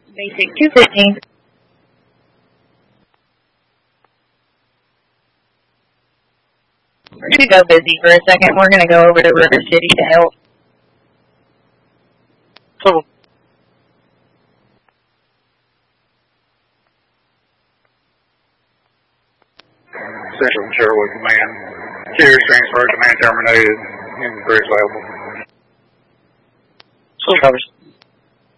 Basic 215. We're going to go busy for a second. We're going to go over to River City to help. Cool. Central and Sherwood Command. Cheers, transfer, command terminated. Inventory available. So,